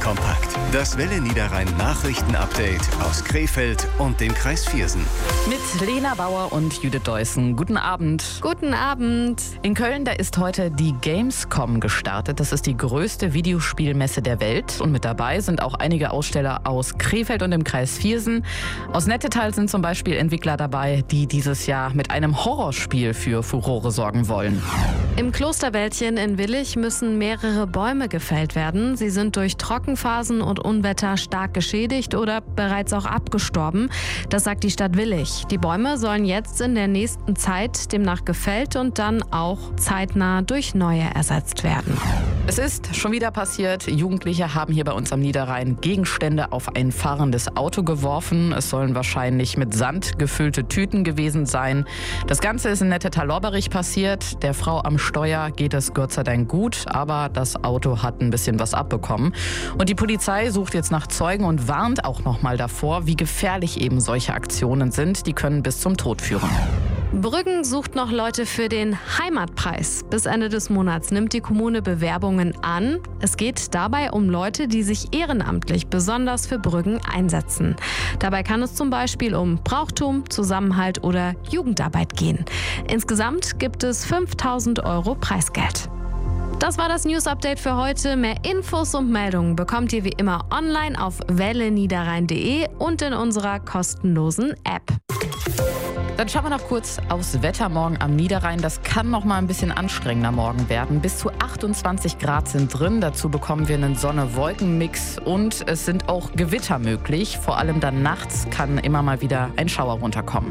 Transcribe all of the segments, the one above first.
kompakt. Das Welle Niederrhein Nachrichten-Update aus Krefeld und dem Kreis Viersen. Mit Lena Bauer und Judith Deussen. Guten Abend. Guten Abend. In Köln, da ist heute die Gamescom gestartet. Das ist die größte Videospielmesse der Welt. Und mit dabei sind auch einige Aussteller aus Krefeld und dem Kreis Viersen. Aus Nettetal sind zum Beispiel Entwickler dabei, die dieses Jahr mit einem Horrorspiel für Furore sorgen wollen. Im Klosterwäldchen in Willich müssen mehrere Bäume gefällt werden. Sie sind durch Trockenphasen und Unwetter stark geschädigt oder bereits auch abgestorben. Das sagt die Stadt Willich. Die Bäume sollen jetzt in der nächsten Zeit demnach gefällt und dann auch zeitnah durch neue ersetzt werden. Es ist schon wieder passiert. Jugendliche haben hier bei uns am Niederrhein Gegenstände auf ein fahrendes Auto geworfen. Es sollen wahrscheinlich mit Sand gefüllte Tüten gewesen sein. Das Ganze ist in Nettetal-Lorberich passiert. Der Frau am Steuer geht es Gott sei Dank gut, aber das Auto hat ein bisschen was abbekommen. Und die Polizei sucht jetzt nach Zeugen und warnt auch noch mal davor, wie gefährlich eben solche Aktionen sind. Die können bis zum Tod führen. Brüggen sucht noch Leute für den Heimatpreis. Bis Ende des Monats nimmt die Kommune Bewerbungen an. Es geht dabei um Leute, die sich ehrenamtlich besonders für Brüggen einsetzen. Dabei kann es zum Beispiel um Brauchtum, Zusammenhalt oder Jugendarbeit gehen. Insgesamt gibt es 5.000 € Preisgeld. Das war das News-Update für heute. Mehr Infos und Meldungen bekommt ihr wie immer online auf welleniederrhein.de und in unserer kostenlosen App. Dann schauen wir noch kurz aufs Wetter morgen am Niederrhein. Das kann noch mal ein bisschen anstrengender morgen werden. Bis zu 28 Grad sind drin. Dazu bekommen wir einen Sonne-Wolken-Mix und es sind auch Gewitter möglich. Vor allem dann nachts kann immer mal wieder ein Schauer runterkommen.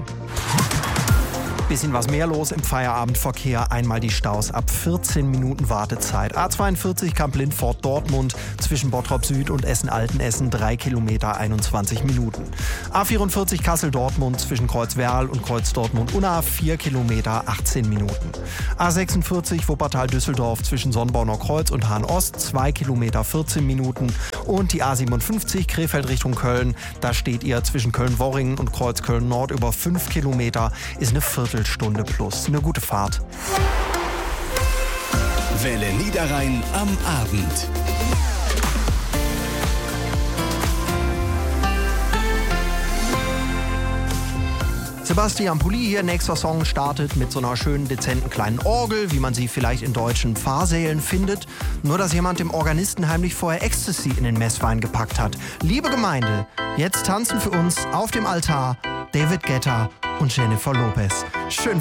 Bisschen was mehr los im Feierabendverkehr. Einmal die Staus ab 14 Minuten Wartezeit. A42 Kamp-Lindfort Dortmund zwischen Bottrop Süd und Essen-Altenessen 3 Kilometer 21 Minuten. A44 Kassel-Dortmund zwischen Kreuz-Werl und Kreuz-Dortmund-Unna 4 Kilometer 18 Minuten. A46 Wuppertal-Düsseldorf zwischen Sonnbauerner-Kreuz und Hahn-Ost 2 Kilometer 14 Minuten. Und die A57 Krefeld Richtung Köln. Da steht ihr zwischen Köln-Worringen und Kreuz-Köln-Nord über 5 Kilometer. Ist eine Viertelstunde plus. Eine gute Fahrt. Welle Niederrhein am Abend. Sebastian Pulli hier, nächster Song startet mit so einer schönen, dezenten kleinen Orgel, wie man sie vielleicht in deutschen Pfarrsälen findet. Nur, dass jemand dem Organisten heimlich vorher Ecstasy in den Messwein gepackt hat. Liebe Gemeinde, jetzt tanzen für uns auf dem Altar David Guetta und Jennifer Lopez. Schön